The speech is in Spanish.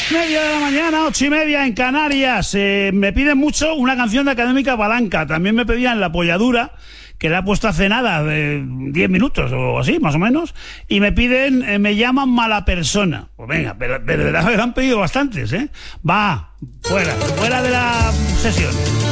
Media de la mañana, 8:30 en Canarias. Me piden mucho una canción de Académica Palanca. También me pedían La Polladura, que la he puesto hace nada, de 10 minutos o así, más o menos. Y me piden Me llaman mala persona. Pues venga, pero me han pedido bastantes, ¿eh? Va, fuera de la sesión.